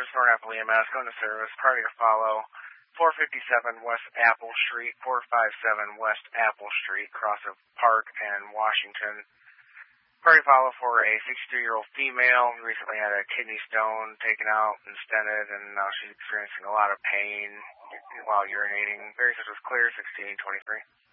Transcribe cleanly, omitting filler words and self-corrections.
North Apple EMS, going to service, party to follow, 457 West Apple Street, 457 West Apple Street, cross of Park and Washington. Party follow for a 63-year-old female who recently had a kidney stone taken out and stented, and she's experiencing a lot of pain while urinating. Very such was clear, 1623.